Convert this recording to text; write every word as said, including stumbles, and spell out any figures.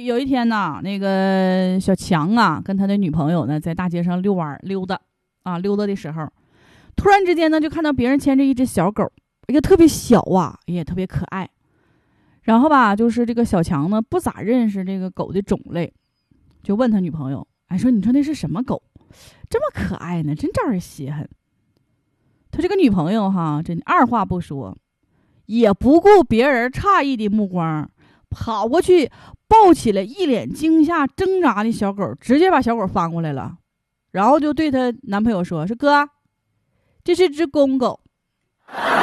有一天呢，那个小强啊，跟他的女朋友呢，在大街上遛弯溜达啊，溜达的时候，突然之间呢，就看到别人牵着一只小狗，一个特别小啊，也特别可爱。然后吧，就是这个小强呢，不咋认识这个狗的种类，就问他女朋友，哎，说你说那是什么狗，这么可爱呢，真招人稀罕。他这个女朋友哈，真二话不说，也不顾别人诧异的目光，跑过去抱起了一脸惊吓挣扎的小狗，直接把小狗翻过来了，然后就对她男朋友说，说哥，这是只公狗。